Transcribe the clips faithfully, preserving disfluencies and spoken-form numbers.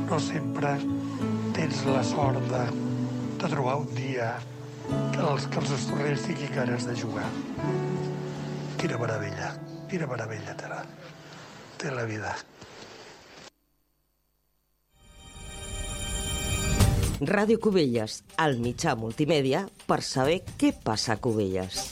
no sempre tens la sort de, de trobar un dia que els, que els estorrells tinguin ganes de jugar. Quina meravella, quina meravella té la, té la vida. Ràdio Cubelles, el mitjà multimèdia per saber què passa a Cubelles.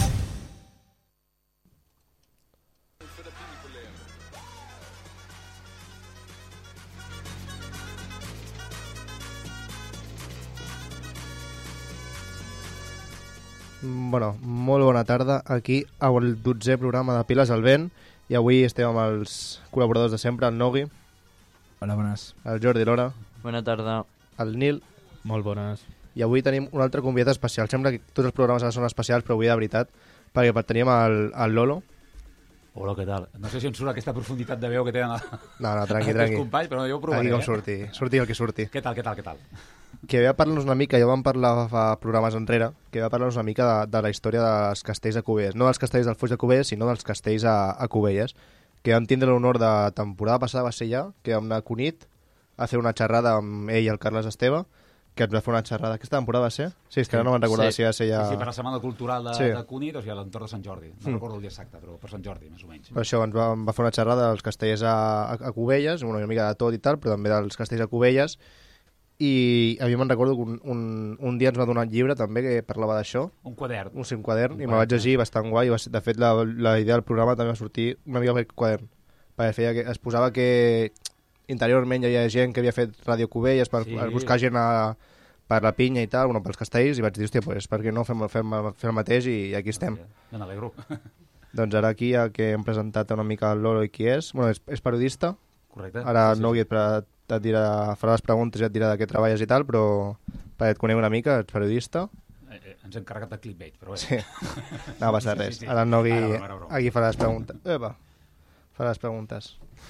Bueno, molt bona tarda, aquí al dotzè programa de Piles al Vent, i avui estem amb els col·laboradors de sempre, el Nogui. Hola, bones. El Jordi Lora. Bona tarda. El Nil. Molt bones. I avui tenim un altre convidat especial. Sembla que tots els programes són especials, però avui de veritat, perquè tenim el, el Lolo. Hola, què tal? No sé si em surt aquesta profunditat de veu que tenen els no, no, tranqui, tranqui. companys, però jo ho provaré. Aquí com eh? surti, surti el que surti. Què tal, què tal, què tal? Que ve a parlar-nos una mica, ja vam parlar fa programes enrere, que ve a parlar-nos una mica de, de la història dels castells a Cubelles. No dels castells del Foix de Cubelles, sinó dels castells a, a Cubelles, que vam tindre l'honor de temporada passada, va ser ja, que vam anar a Cunit a fer una xerrada amb ell i el Carles Esteve, que ens va fer una xerrada. Aquesta temporada va ser? Sí, és que sí, ara no me'n recordava sí. si va ser ja... Sí, sí, per la Setmana Cultural de, sí. de Cunit, o sigui, a l'entorn de Sant Jordi. No mm. recordo el dia exacte, però per Sant Jordi, més o menys. Per això ens va, va fer una xerrada dels castellers a, a, a Cubelles, una mica de tot i tal, però també dels castells a Cubelles, i a mi me'n recordo que un, un, un dia ens va donar un llibre també que parlava d'això. Un quadern. Un, sí, un quadern, un i me'l vaig llegir bastant guai. De fet, la, la idea del programa també va sortir una mica d'aquest quadern, perquè feia que, es posava que interiorment hi havia gent que havia fet Ràdio Cubelles per sí. buscar gent a, per la pinya i tal, bueno, pels castells, i vaig dir, hòstia, pues, per què no fem, fem, fem el mateix, i aquí estem. Me n'alegro. Doncs ara aquí, ja que hem presentat una mica el Lolo i qui és, bueno, és, és periodista. Correcte. Ara sí, sí. no et, et dirà, farà les preguntes i et dirà de què treballes i tal, però perquè et conec una mica, ets periodista. Eh, eh, ens hem carregat de clickbait, però bé. Sí, no passa res. Sí, sí, sí. Ara el Nogui aquí farà les preguntes. Epa, farà les preguntes.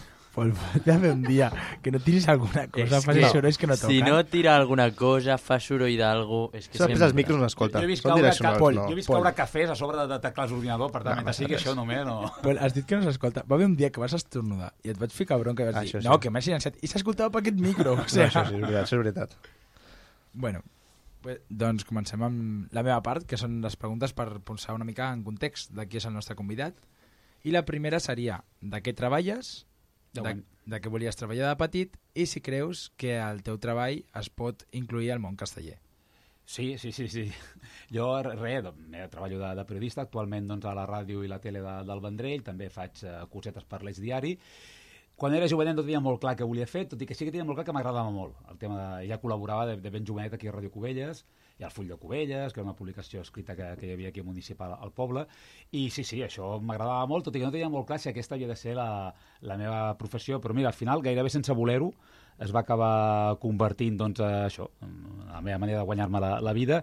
Dame un dia que no tiris alguna cosa, fas no. sorolls que no toquen. Si no tira alguna cosa, fa soroll d'algú... És que sempre els micros no escolta. Jo he vist caure, ca no. jo he vist caure cafès a sobre de, de teclats d'ordinador, per tant, no, mentre sigui això només no... Well, has dit que no s'escolta. Va haver un dia que vas estornudar i et vaig ficar bronca i vas ah, dir, sí. no, que m'has silenciat. I s'escoltava per aquest micro. O sigui... no, això sí, és veritat, això és veritat. Bueno, pues, doncs comencem amb la meva part, que són les preguntes per posar una mica en context de qui és el nostre convidat. I la primera seria, de què treballes? De, de què volies treballar de petit i si creus que el teu treball es pot incluir al món casteller. Sí, sí, sí, sí. Jo, res, treballo de, de periodista, actualment doncs, a la ràdio i la tele de, del Vendrell, també faig uh, cosetes per l'Eix Diari. Quan era jovenet no tenia molt clar què volia fer, tot i que sí que tenia molt clar que m'agradava molt. El tema de, ja col·laborava de, de ben jovenet aquí a Ràdio Cubelles, i al Full de Cubelles, que era una publicació escrita que, que hi havia aquí municipal al poble, i sí, sí, això m'agradava molt, tot i que no tenia molt clar si aquesta havia de ser la, la meva professió, però mira, al final, gairebé sense voler-ho, es va acabar convertint, doncs, a això, a la meva manera de guanyar-me la, la vida,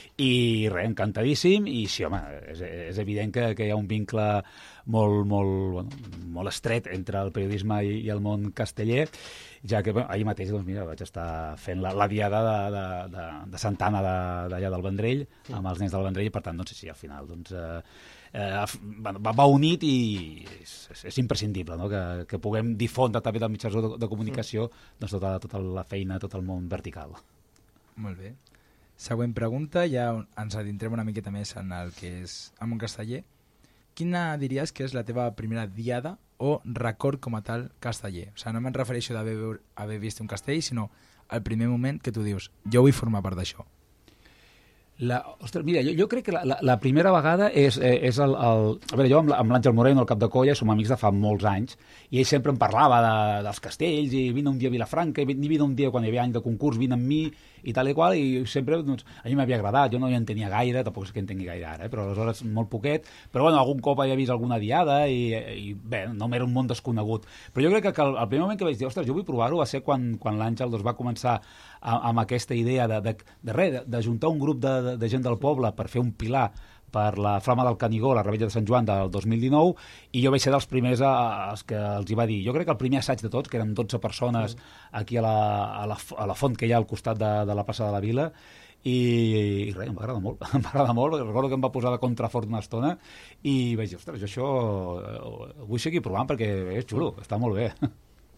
i res, encantadíssim, i sí, home, és, és evident que, que hi ha un vincle molt, molt, bueno, molt estret entre el periodisme i, i el món casteller, ja que bueno, ahir mateix doncs, mira, vaig estar fent la, la diada de, de, de, de Santa Anna d'allà del Vendrell, sí. amb els nens del Vendrell, i per tant, doncs, sí, al final, doncs, eh, eh, va, va unit i és, és, és imprescindible, no? que, que puguem difondre també dels mitjans de, de comunicació doncs, tota, tota la feina, tot el món vertical. Molt bé. Següent pregunta, ja ens adentrem una miqueta més en el que és el món casteller. Quina diries que és la teva primera diada o record com a tal casteller? O sigui, no me'n refereixo d'haver haver vist un castell, sinó el primer moment que tu dius, jo vull formar part d'això. La, ostres, mira, jo, jo crec que la, la, la primera vegada és, eh, és el, el... A veure, jo amb, amb l'Àngel Moreno, al cap de colla, som amics de fa molts anys, i ell sempre em parlava de, dels castells, i vine un dia a Vilafranca, i vine un dia, quan hi havia any de concurs, vine amb mi, i tal i qual, i sempre, doncs, a mi m'havia agradat, jo no hi entenia gaire, tampoc és que entengui gaire ara, eh, però aleshores molt poquet, però bueno, algun cop havia vist alguna diada, i, i bé, no m'era un món desconegut. Però jo crec que, que el, el primer moment que vaig dir, ostres, jo vull provar-ho, va ser quan, quan l'Àngel doncs, va començar a, amb aquesta idea de, de, de, de, de juntar un grup de, de, de gent del poble per fer un pilar per la Flama del Canigó, la Revetlla de Sant Joan del dos mil dinou, i jo vaig ser dels primers a, a, als que els hi va dir. Jo crec que el primer assaig de tots, que eren dotze persones aquí a la, a la, a la font que hi ha al costat de, de la plaça de la Vila, i, i res, em va agradar molt, em va agradar molt, recordo que em va posar de contrafort una estona, i vaig dir, ostres, jo això ho vull seguir provant perquè és xulo, està molt bé.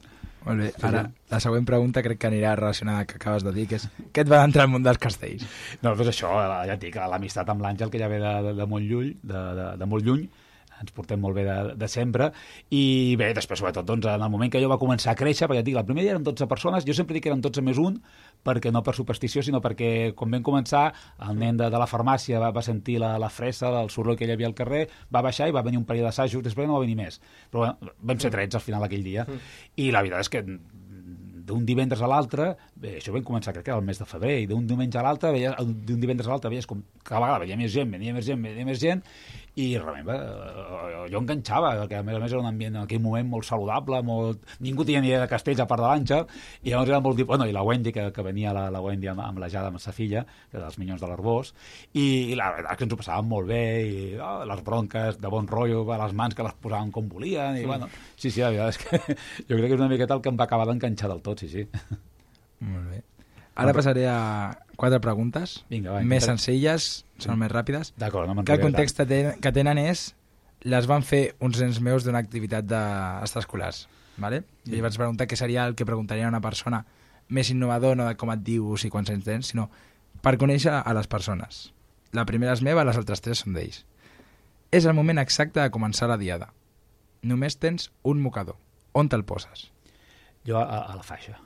Molt bé, ara la següent pregunta crec que anirà relacionada que acabes de dir, que és què et va entrar al món dels castells? No, doncs això, ja et dic, l'amistat amb l'Àngel, que ja ve de, de, de molt lluny, de, de, de molt lluny, ens portem molt bé de, de sempre, i bé, després, sobretot, doncs, en el moment que jo va començar a créixer, perquè et dic, el primer dia eren dotze persones, jo sempre dic que eren dotze més un, perquè no per superstició, sinó perquè, quan vam començar, el nen de, de la farmàcia va, va sentir la, la fressa, el soroll que hi havia al carrer, va baixar i va venir un parell d'assajos, després no va venir més. Però bueno, vam ser tretze al final aquell dia, i la veritat és que d'un divendres a l'altre, bé, això vam començar crec que era el mes de febrer, i d'un diumenge a l'altre, d'un divendres a l'altre, veies com cada vegada venia més gent, venia més gent, venia més gent, i realment va, jo enganxava, que a més a més era un ambient en aquell moment molt saludable, molt... ningú tenia ni idea de castells a part de l'Àngel, i llavors era molt... Bueno, i la Wendy, que, que venia la, la Wendy amb, amb la Jada, amb sa filla, que dels Minyons de l'Arbós, i, i la veritat és que ens ho passàvem molt bé, i oh, les bronques de bon rotllo, a les mans que les posaven com volien, i mm. bueno, sí, sí, la veritat és que jo crec que és una miqueta el que em va acabar d'enganxar del tot, sí, sí. Molt bé. Ara passaré a quatre preguntes, Vinga, va, més intenta... senzilles, són més ràpides. D'acord, no que el context ten, que tenen és les van fer uns nens meus d'una activitat d'extraescolars, ¿vale? Mm. I vaig preguntar què seria el que preguntaria a una persona més innovador, no de com et dius i quants anys tens, sinó per conèixer a les persones. La primera és meva, les altres tres són d'ells. És el moment exacte de començar la diada. Només tens un mocador. On te'l poses? Jo a, a la faixa.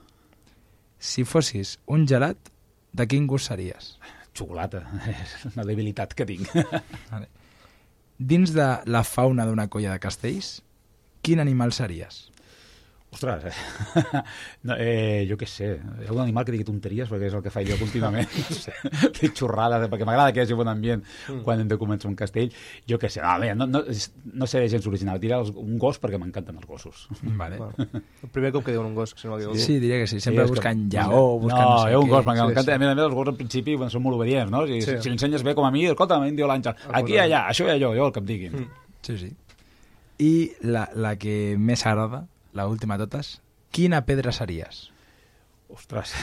Si fossis un gelat, de quin gust series? Xocolata, és una debilitat que tinc. Vale. Dins de la fauna d'una colla de castells, quin animal series? Ostres, eh? No, eh, jo què sé, hi ha un animal que digui tonteries perquè és el que faig jo contínuament, no sé, dic xorrades, perquè m'agrada que hi hagi bon ambient mm. quan hem de començar un castell. Jo què sé, no, bé, no, no, no sé gens original, diré un gos perquè m'encanten els gossos. Vale. El primer cop que diuen un gos, si no m'equivoco. Sí, diria que sí, sempre sí, buscant que... lleó, buscant no, no sé què. No, un gos, m'encanta. Sí, sí. A més a més, els gos en principi bueno, són molt obedients, no? Si, sí. si l'ensenyes bé com a mi, escolta, em diu l'Àngel, aquí, allà, això i allò, jo el que em diguin. Mm. Sí, sí. I la, la que més agrada, l'última de totes, quina pedra series? Ostres.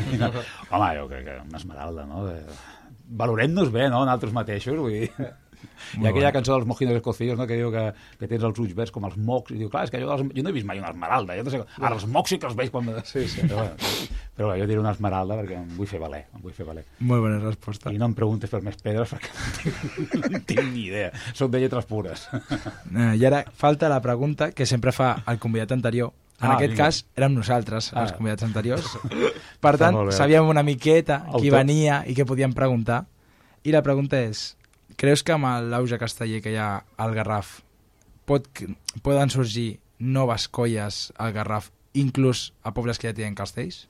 Home, jo crec que una esmeralda, no? Valorem-nos bé, no?, nosaltres mateixos, vull dir... Hi ha aquella cançó dels mojinos escocillos, no?, que diu que, que tens els ulls verds com els mocs, i diu, clar, és que jo, jo no he vist mai una esmeralda, jo no sé... Ara, els mocs sí que els veig quan... Sí, sí. Però, bueno, però jo diré una esmeralda perquè em vull fer valer, em vull fer valer. Molt bona resposta. I no em preguntes per més pedres perquè no tinc, no tinc ni idea. Soc de lletres pures. I ara falta la pregunta que sempre fa el convidat anterior. En ah, aquest vinga. cas érem nosaltres, els ah. convidats anteriors. Per tant, sabíem una miqueta qui venia i què podíem preguntar. I la pregunta és, creus que amb l'auge casteller que hi ha al Garraf pot, poden sorgir noves colles al Garraf, inclús a pobles que ja tenen castells?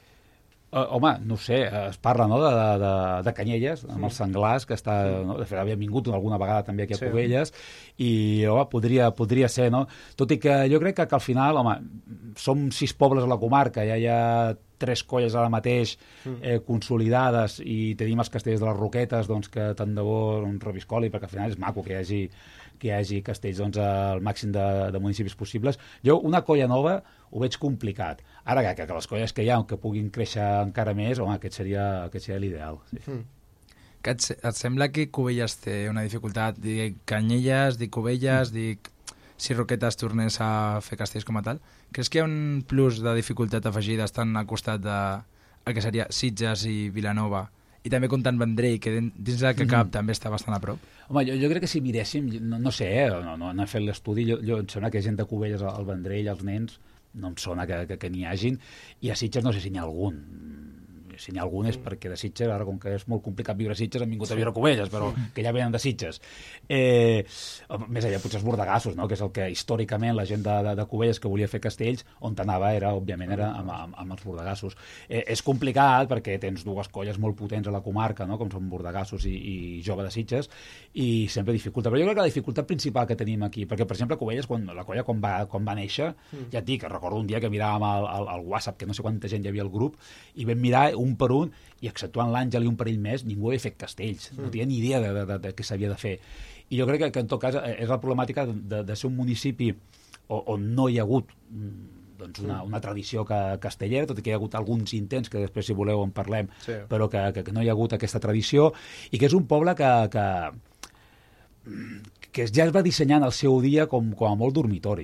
Uh, home, no sé, es parla, no?, de, de, de Canyelles, amb els senglars, que està, no? De fet, havia vingut alguna vegada també aquí a sí. Cubelles, i home, podria, podria ser, no? Tot i que jo crec que, que al final, home, som sis pobles a la comarca, ja hi ha tres colles ara mateix eh, consolidades i tenim els castells de les Roquetes, doncs que tant de bo un reviscoli, perquè al final és maco que hi hagi, que hi hagi castells doncs, al màxim de, de municipis possibles. Jo, una colla nova, ho veig complicat. Ara que, que les colles que hi ha, que puguin créixer encara més, home, aquest seria, aquest seria l'ideal. Sí. Mm. Que et, et sembla que Cubelles té una dificultat? Dic Canyelles, dic Cubelles, mm. dic si Roquetes tornés a fer castells com a tal. Creus que hi ha un plus de dificultat afegida estant al costat de el que seria Sitges i Vilanova, i també comptant Vendrell, que dins del que cap mm. també està bastant a prop? Home, jo, jo crec que si miréssim, no, no sé, eh, no, no, no he fet l'estudi, jo, jo, em sembla que gent de Cubelles, al Vendrell, els nens, no em sona que, que, que n'hi hagin, i a Sitges no sé si n'hi ha algun. Si n'hi ha algun és perquè de Sitges, ara com que és molt complicat viure a Sitges, han vingut sí. a viure a Cubelles, però sí. que ja venen de Sitges. Eh, més allà, potser els bordegassos, no?, que és el que històricament la gent de, de, de Cubelles que volia fer castells, on t'anava, era, òbviament, era amb, amb, amb els bordegassos. Eh, és complicat perquè tens dues colles molt potents a la comarca, no?, com són bordegassos i, i Jove de Sitges, i sempre dificulta. Però jo crec que la dificultat principal que tenim aquí, perquè, per exemple, Cubelles, quan, la colla quan va, quan va néixer, mm. ja et dic, recordo un dia que miràvem el, el, el WhatsApp, que no sé quanta gent hi havia al grup, i vam mirar un per un, i exceptuant l'Àngel i un parell més, ningú havia fet castells, mm. no tenia ni idea de, de, de, de què s'havia de fer. I jo crec que, que en tot cas és la problemàtica de, de ser un municipi on no hi ha hagut doncs una, una tradició que, castellera, tot i que hi ha hagut alguns intents, que després si voleu en parlem, sí. però que, que, que no hi ha hagut aquesta tradició, i que és un poble que, que, que ja es va dissenyar en el seu dia com, com a molt dormitori.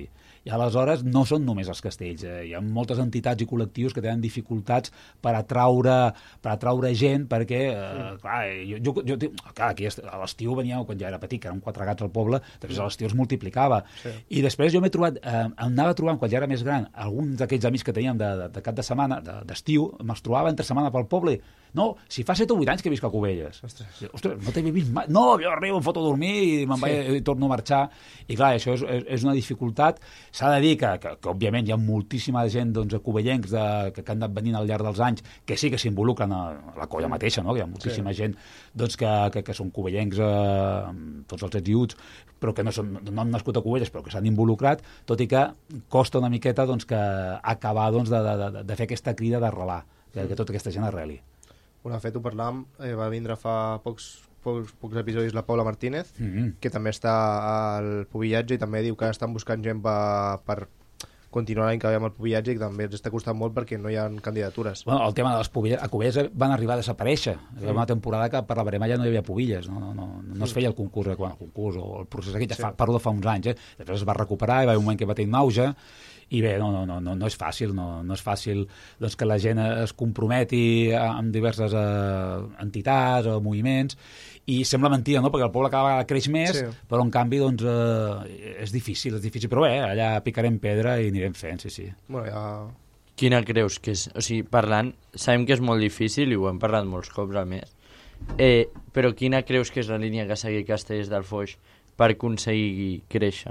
I aleshores no són només els castells, eh? Hi ha moltes entitats i col·lectius que tenen dificultats per atraure, per atraure gent, perquè, eh, clar, jo, jo, jo, clar, aquí a l'estiu venia, quan ja era petit, que eren quatre gats al poble, després a l'estiu es multiplicava. Sí. I després jo m'he trobat, eh, anava trobant, quan ja era més gran, alguns d'aquells amics que teníem de, de, de cap de setmana, d'estiu, de, me'ls trobava entre setmana pel poble. No, si fa set o vuit anys que visc a Cubelles. Ostres, Ostres no t'he vist mai. No, jo arribo, em foto a dormir i me'n vaig sí. i torno a marxar. I clar, això és, és, és una dificultat. S'ha de dir que, que, que òbviament, hi ha moltíssima gent doncs, cubellencs de, que, que han anat venint al llarg dels anys, que sí que s'involucren a la colla mateixa, no? Que hi ha moltíssima sí. gent doncs, que, que, que són cubellencs eh, amb tots els ets i uts, però que no, són, no han nascut a Cubelles, però que s'han involucrat, tot i que costa una miqueta doncs, que acabar doncs, de, de, de, de fer aquesta crida d'arrelar, que, que tota aquesta gent arreli. Bueno, de fet, ho parlàvem, eh, va vindre fa pocs, pocs, pocs episodis la Paula Martínez, mm-hmm. que també està al Pubillatge i també diu que estan buscant gent per, per continuar l'any que ve amb el Pubillatge i que també ens està costant molt perquè no hi ha candidatures. Bueno, el tema de les pubilles, a Cubelles van arribar a desaparèixer. Hi havia mm. una temporada que per la Veremalla no hi havia pubilles, no, no, no, no es feia el concurs, quan el concurs o el procés aquest, ja fa, sí. parlo de fa uns anys, eh? Després es va recuperar i va haver un moment que va tenir un auge. I bé, no, no, no, no, no és fàcil, no, no és fàcil doncs, que la gent es comprometi amb diverses eh, entitats o moviments, i sembla mentida, no?, perquè el poble cada vegada creix més, sí. però en canvi doncs, eh, és difícil, és difícil, però bé, allà picarem pedra i anirem fent, sí, sí. Bueno, ja... Quina creus que és? O sigui, parlant, sabem que és molt difícil i ho hem parlat molts cops al mes, eh, però quina creus que és la línia que ha seguit Castellers del Foix per aconseguir créixer?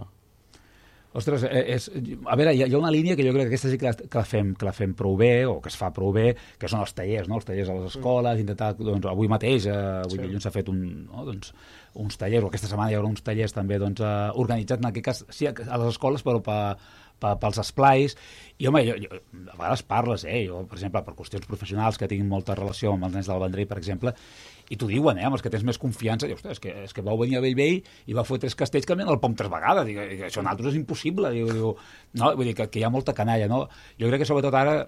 Ostres, és, a veure, hi ha, hi ha una línia que jo crec que aquesta sí que la, que, la fem, que la fem prou bé, o que es fa prou bé, que són els tallers, no? Els tallers a les escoles, intentar, doncs, avui mateix, eh, avui sí. dilluns s'ha fet un, no? doncs, uns tallers, o aquesta setmana hi haurà uns tallers també doncs, eh, organitzats, en aquest cas, sí, a les escoles, però per pa, pels esplais, i home, jo, jo, a vegades parles, eh, jo, per exemple, per qüestions professionals que tinguin molta relació amb els nens del Vendrell, per exemple, i t'ho diuen, eh, amb els que tens més confiança, i, ostres, és que, és que vau venir a Bellvei i vau fer tres castells canviant el pom tres vegades, i, i això en altres és impossible, diu, diu, no? Vull dir que, que hi ha molta canalla, no? Jo crec que sobretot ara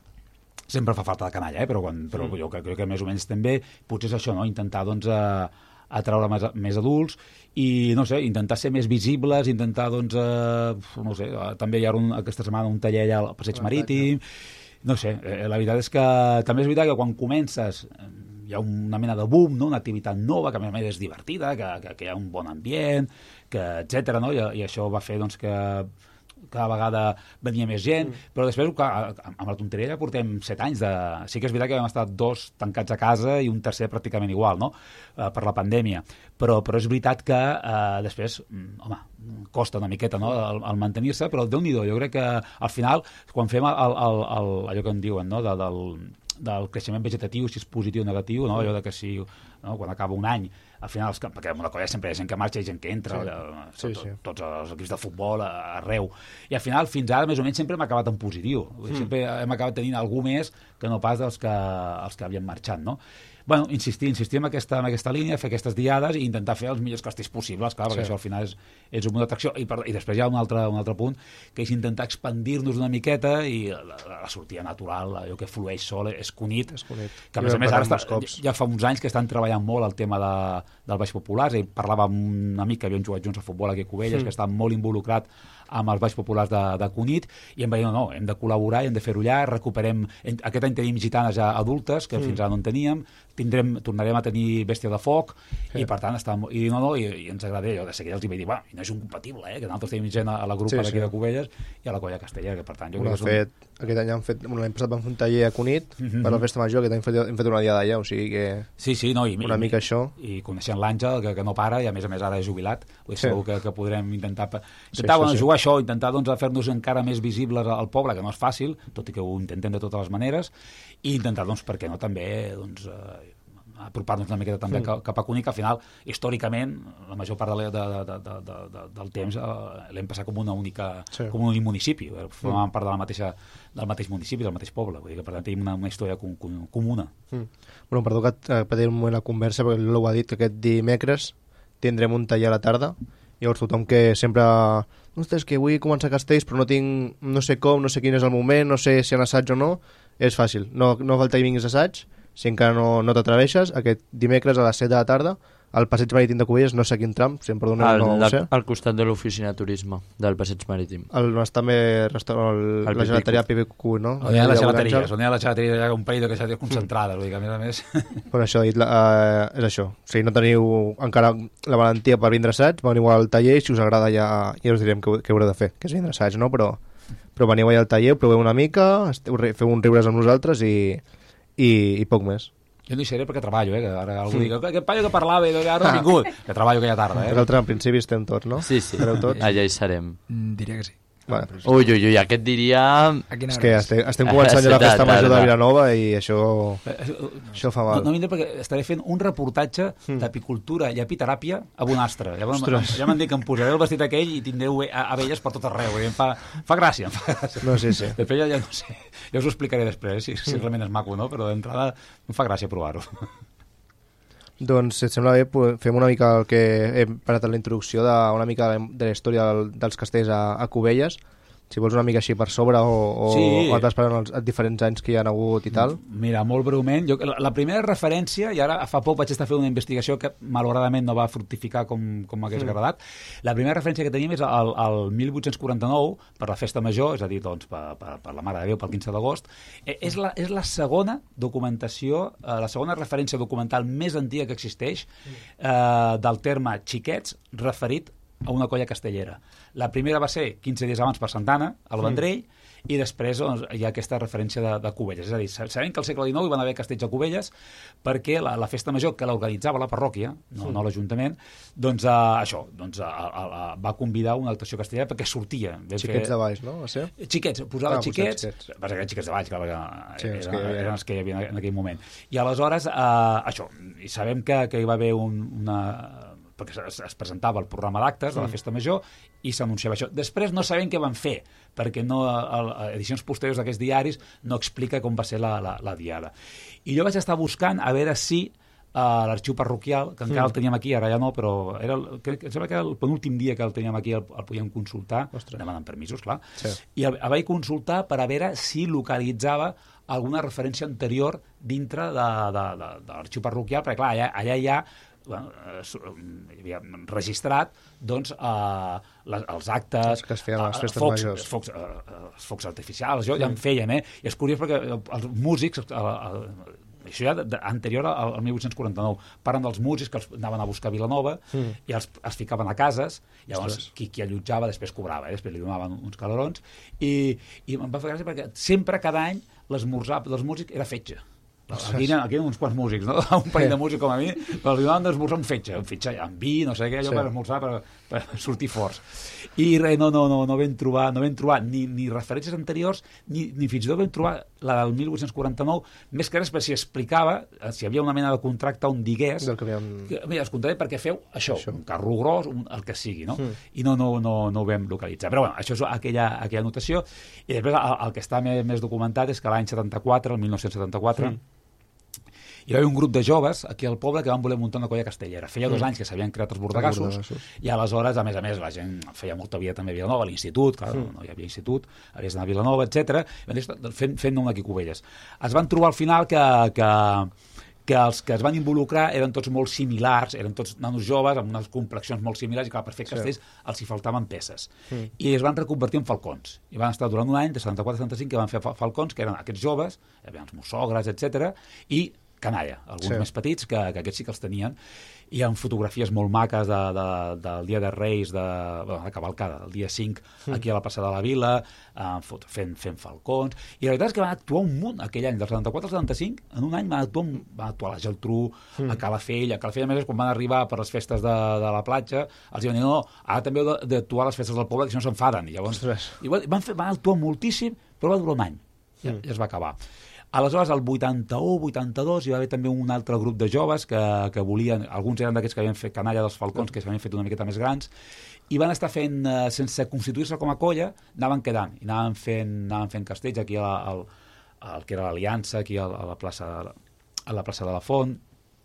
sempre fa falta de canalla, eh, però, quan, però mm. jo crec que més o menys també, potser és això, no? Intentar, doncs, a, atraure més, més adults i, no sé, intentar ser més visibles, intentar, doncs, eh, no sé, també hi ha un, aquesta setmana un taller allà al Passeig Marítim, no sé, eh, la veritat és que també és veritat que quan comences hi ha una mena de boom, no? Una activitat nova, que a més a més és divertida, que, que, que hi ha un bon ambient, que etcètera, no? I, i això va fer doncs, que cada vegada venia més gent, mm. però després amb la tonteria ja portem set anys de... Sí que és veritat que vam estar dos tancats a casa i un tercer pràcticament igual, no? Uh, per la pandèmia, però, però és veritat que uh, després, home, costa una miqueta, no?, el, el mantenir-se, però Déu-n'hi-do, jo crec que al final, quan fem el, el, el, allò que en diuen, no?, de, del, del creixement vegetatiu, si és positiu o negatiu, no?, allò de que si, no?, quan acaba un any, al final, perquè en una colla sempre hi ha gent que marxa i gent que entra, sí. allà, sí, tot, sí. tots els equips de futbol arreu, i al final fins ara més o menys sempre hem acabat en positiu, mm. sempre hem acabat tenint algú més que no pas dels que, els que havien marxat, no? Bueno, insistir, insistir en aquesta, en aquesta línia, fer aquestes diades i intentar fer els millors castells possibles, clar, perquè sí. això al final és, és un punt d'atracció. I, per, I després hi ha un altre, un altre punt, que és intentar expandir-nos una miqueta i la, la sortida natural, allò que flueix sol, és Cunit, és Cunit. Que a més a més ara està, ja, ja fa uns anys que estan treballant molt el tema de, del Baix Popular, i parlava amb un amic que havien jugat junts a futbol aquí a Cubelles, mm. que està molt involucrat amb els Baix Populars de, de Cunit, i em va dir, no, no, hem de col·laborar, hem de fer-ho allà, recuperem, aquest any tenim gitanes ja adultes, que mm. fins ara no en teníem, tindrem, tornarem a tenir Bèstia de Foc, sí. i per tant, està, i, no, no, i, i ens agrada, jo de seguida els hi vaig dir, bueno, i no és incompatible, eh, que nosaltres tenim gent a, a la grupa sí, d'aquí sí. de Cubelles i a la colla Castellera, que per tant, jo bueno, crec que fet, un... Aquest any han fet, l'any passat vam fer un taller a Cunit, mm -hmm. per la festa major, aquest any hem fet, hem fet una diada allà, o sigui que sí, sí, no, i, una i, mica això. I coneixent l'Àngel, que, que no para, i a més a més ara és jubilat, sí. segur que, que podrem intentar, intentar sí, bueno, sí, jugar sí. això, intentar doncs, fer-nos encara més visibles al poble, que no és fàcil, tot i que ho intentem de totes les maneres, i intentar, doncs, per què no, també, doncs, eh, apropar-nos una miqueta també mm. cap a Cunit, que al final, històricament, la major part de, de, de, de, de, de, del temps eh, l'hem passat com una única, sí. com un únic municipi, formàvem mm. part de la mateixa, del mateix municipi, del mateix poble, vull dir que per tant tenim una, una història com, com, comuna. Mm. Bueno, perdó que eh, patim un moment la conversa, perquè l'ho ha dit que aquest dimecres tindrem un taller a la tarda, llavors tothom que sempre... Ostres, que vull començar castells, però no tinc... No sé com, no sé quin és el moment, no sé si han assaig o no, és fàcil. No, no falta que vinguis a assaig, si encara no, no t'atreveixes, aquest dimecres a les set de la tarda al passeig marítim de Cubelles, no sé quin tram, si em perdoneu, Al, no ho la, sé. al costat de l'oficina de turisme del passeig marítim. El, on està també restaurant, el, El la Pipicu. gelateria Pipicu, no? On hi ha les Allà a gelateries, Bonanza. on hi ha les gelateries, hi ha un parell de gelateries concentrades, vull dir que a més a més... Bueno, això, dit, uh, és això. O sigui, no teniu encara la valentia per vindre assaig, veniu al taller i si us agrada ja, ja us direm què, què haureu de fer, que és vindre assaig, no? Però, però veniu allà al taller, proveu una mica, esteu, feu un riures amb nosaltres i, i, i poc més. Jo no hi seré perquè treballo, eh? Que ara algú digui, aquest paio que parlava i ara no ha vingut, que treballo aquella tarda, eh? Nosaltres, en principi, estem tots, no? Sí, sí, Estareu tots? allà hi serem. Mm, diria que sí. Vale. Ui, ui, ui, aquest diria... A quina És hora que és? estem, estem començant ja la Tarda, festa major de tarda. Vilanova i això, això fa No, mal. no vindré perquè estaré fent un reportatge d'apicultura i apiteràpia a Bonastre. Llavors, Ostres. ja m'han dit que em posaré el vestit aquell i tindré a- abelles per tot arreu. I em fa, fa gràcia, em fa gràcia. No, sí, sí. Després ja, ja no sé, ja us ho explicaré després, si, si realment és maco, no? Però d'entrada em fa gràcia provar-ho. Doncs, si et sembla bé, pues, fem una mica el que hem parat en la introducció de, una mica de la història del, dels castells a, a Cubelles. Si vols una mica així per sobre o, o, Sí. o et vas parant els, els diferents anys que hi ha hagut i tal. Mira, molt breument, jo, la, la primera referència, i ara fa poc vaig estar fent una investigació que malauradament no va fructificar com, com m'hagués mm. agradat, la primera referència que teníem és el, el mil vuit-cents quaranta-nou, per la festa major, és a dir, doncs, per, per, per la Mare de Déu, pel quinze d'agost. Eh, és, la, és la segona documentació, eh, la segona referència documental més antiga que existeix eh, del terme xiquets referit a una colla castellera. La primera va ser quinze dies abans per Santa Anna, al Vendrell, i després doncs, hi ha aquesta referència de, de Cubelles. És a dir, sabem que al segle dinou hi van haver castells a Cubelles perquè la, la festa major que l'organitzava la parròquia, no, Sí. no l'Ajuntament, doncs uh, això, doncs, uh, uh, uh, va convidar una actuació castellera perquè sortia. Vam Xiquets fer- de baix, no? Va ser? Xiquets, posava Ah, xiquets, posava xiquets. passa que xiquets de baix, clar, Sí, que els eren, que hi havia. eren els que hi havia en aquell moment. I aleshores, eh, això, i sabem que, que hi va haver un, una perquè es, es presentava el programa d'actes de la festa major i s'anunciava això. Després no sabem què van fer, perquè no, a, a edicions posteriors d'aquests diaris no explica com va ser la, la, la diada. I jo vaig estar buscant a veure si a l'arxiu parroquial, que encara Mm. el teníem aquí, ara ja no, però era el, crec, em sembla que era el penúltim dia que el teníem aquí, el, el podíem consultar, Ostres. demanant permisos, clar, Sí. i el, el vaig consultar per a veure si localitzava alguna referència anterior dintre de, de, de, de l'arxiu parroquial, perquè clar, allà, allà hi ha bueno, eh, su- hi havia registrat doncs, eh, les, els actes, Els que es feien a les eh, festes focs, majors. focs, eh, eh, els focs artificials, jo ja en feien, eh? I és curiós perquè els músics, eh, eh, això ja de, de, anterior al, al mil vuit-cents quaranta-nou, parlen dels músics que els anaven a buscar a Vilanova Mm. i els, els ficaven a cases, llavors Ostres. qui, qui allotjava després cobrava, eh? Després li donaven uns calorons, i, i em va fer gràcia perquè sempre cada any l'esmorzar dels músics era fetge. Aquí hi, ha, aquí hi ha uns quants músics, no? Un parell de músics com a mi, però li donaven d'esmorzar un fetge, un fetge amb vi, no sé què, allò Sí. per esmorzar, per, per sortir forts. I res, no, no, no, no vam trobar, no vam trobar ni, ni referències anteriors, ni, ni fins i tot vam trobar la del mil vuit-cents quaranta-nou, més que res per si explicava, eh, si hi havia una mena de contracte on digués, Del que havíem... que, mira, els contracte perquè feu això, Això. un carro gros, un, el que sigui, no? Mm. I no, no, no, no ho vam localitzar. Però bueno, això és aquella, aquella notació. I després el, el que està més, més documentat és que l'any setanta-quatre, el mil nou-cents setanta-quatre, Mm. hi va haver un grup de joves aquí al poble que van voler muntar una colla castellera. Feia dos Mm. anys que s'havien creat els bordegassos, bordegassos. i aleshores, a més a més, la gent feia molta vida també a Vilanova, a l'institut, clar, Mm. no hi havia institut, havies d'anar a Vilanova, etcètera. Van dir, fent, fent un aquí a Cubelles. Es van trobar al final que, que, que els que es van involucrar eren tots molt similars, eren tots nanos joves amb unes complexions molt similars i clar, per fer Sí. castells els hi faltaven peces. Mm. I es van reconvertir en falcons. I van estar durant un any, de setanta-quatre a setanta-cinc, que van fer fa- falcons, que eren aquests joves, hi havia els mossogres, etcètera, i canalla, alguns Sí. més petits, que, que aquests sí que els tenien. Hi ha fotografies molt maques de, de, del Dia de Reis, de, bueno, de cavalcada, el dia cinc, aquí a la plaça de la Vila, eh, fot- fent, fent falcons. I la veritat és que van actuar un munt aquell any, del setanta-quatre al setanta-cinc, en un any van actuar, un- van actuar a la Geltrú, a Calafell, a Calafell, a més, quan van arribar per les festes de, de la platja, els diuen, no, ara també heu de- d'actuar a les festes del poble, que si no s'enfaden. I llavors, Ostres. i van, van, fer, van actuar moltíssim, però va durar un any. Ja, ja es va acabar. Aleshores, el vuitanta-u, vuitanta-dos, hi va haver també un altre grup de joves que, que volien, alguns eren d'aquests que havien fet canalla dels falcons, que s'havien fet una miqueta més grans, i van estar fent, eh, sense constituir-se com a colla, anaven quedant, i anaven fent, anaven fent castells aquí a la, al, al que era l'Aliança, aquí a, a, la plaça, a la plaça de la Font.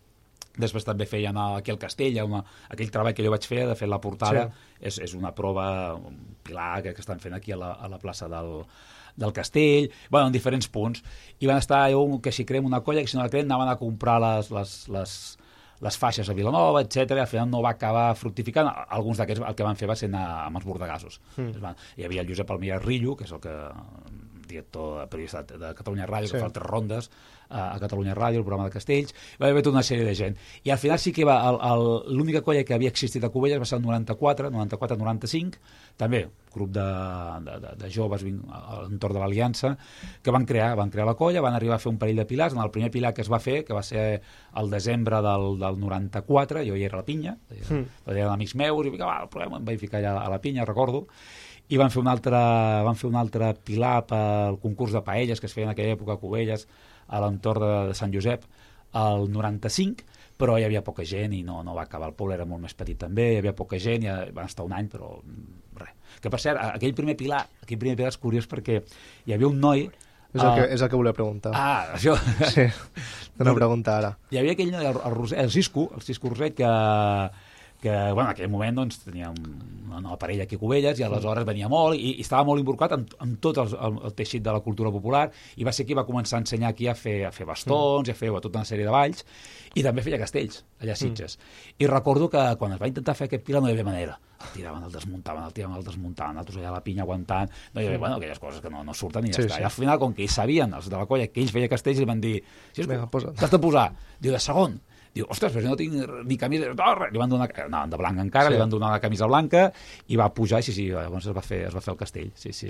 Després també feien aquí al castell, una, aquell treball que jo vaig fer de fer la portada, sí. és, és una prova, un pilar que, que estan fent aquí a la, a la plaça del, del castell, bueno, en diferents punts, i van estar, jo, que si creem una colla, que si no la creem, anaven a comprar les, les, les, les faixes a Vilanova, etcètera. Al final no va acabar fructificant. Alguns d'aquests el que van fer va ser anar amb els bordegassos. Mm. Hi havia el Josep Almira Rillo, que és el que director periodista de Catalunya Ràdio, sí. que fa altres rondes a Catalunya Ràdio, el programa de Castells, va haver tota una sèrie de gent. I al final sí que va, l'única colla que havia existit a Cubelles va ser el noranta-quatre, noranta-quatre noranta-cinc, també grup de, de, de, de joves a l'entorn de l'Aliança, que van crear, van crear la colla, van arribar a fer un parell de pilars. En el primer pilar que es va fer, que va ser el desembre del, del noranta-quatre, jo hi era a la Pinya, mm. eren amics meus, i va, el problema, em vaig ficar allà a la Pinya, recordo, i van fer un altre, van fer un altre pilar pel concurs de paelles que es feia en aquella època a Cubelles, a l'entorn de, de Sant Josep, el noranta-cinc, però hi havia poca gent i no, no va acabar. El poble era molt més petit també, hi havia poca gent, i van estar un any, però res. Que per cert, aquell primer pilar, aquell primer pilar és curiós perquè hi havia un noi... És el, que, és el que volia preguntar. Ah, això... Sí, una pregunta ara. Hi havia aquell noi, el, el, Roset, el Cisco, el Cisco Roset, que... que bueno, en aquell moment doncs, tenia una nova parella aquí a Cubelles i aleshores venia molt i, i estava molt involucrat amb, amb tot el, el, el teixit de la cultura popular i va ser qui va començar a ensenyar aquí a fer, a fer bastons mm. i a fer a tota una sèrie de balls i també feia castells allà a Sitges. Mm. I recordo que quan es va intentar fer aquest pilar no hi havia manera. El tiraven, el desmuntaven, el tiraven, el desmuntaven, nosaltres allà a la Pinya aguantant, no hi havia, mm. bueno, aquelles coses que no, no surten i ja sí, està. Sí. I al final, com que ells sabien, els de la colla, que ells feia castells, li van dir, si t'has de posar? Diu, de segon. Diu, ostres, però si no tinc ni camisa... No, li van donar... No, de blanca encara, sí. li van donar la camisa blanca i va pujar, i sí, sí, llavors es va fer, es va fer el castell, sí, sí.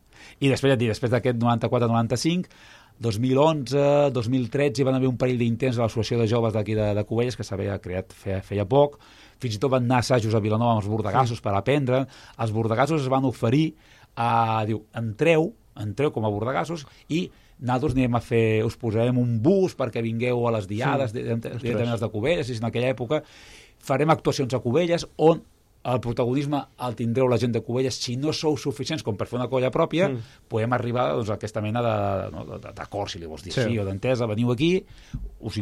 I després, ja et dic, després d'aquest noranta-quatre noranta-cinc, dos mil onze, dos mil tretze, hi van haver un parell d'intents a l'Associació de Joves d'aquí de, de Cubelles, que s'havia creat feia, feia poc, fins i tot van anar assajos a Vilanova amb els bordegassos sí. per aprendre. Els bordegassos es van oferir a... Diu, entreu, entreu com a bordegassos i nosaltres anem a fer, us posarem un bus perquè vingueu a les diades sí, de, de, de, de, de Cubelles, en aquella època farem actuacions a Cubelles on el protagonisme el tindreu la gent de Cubelles. Si no sou suficients com per fer una colla pròpia, mm. podem arribar doncs, a aquesta mena d'acord, no, si li vols dir sí. així, o d'entesa, veniu aquí, us